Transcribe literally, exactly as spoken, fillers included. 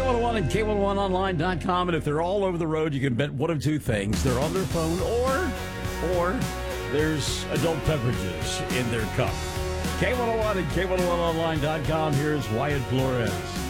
one oh one and K one oh one online dot com. And if they're all over the road, you can bet one of two things. They're on their phone or, or there's adult beverages in their cup. K one oh one and K one oh one online dot com. Here's Wyatt Flores.